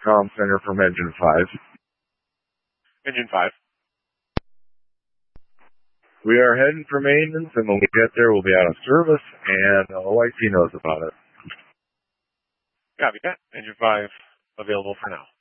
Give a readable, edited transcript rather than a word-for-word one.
comm center from Engine 5. Engine 5. We are heading for maintenance, and when we get there, we'll be out of service, and OIC knows about it. Copy that. Engine 5 available for now.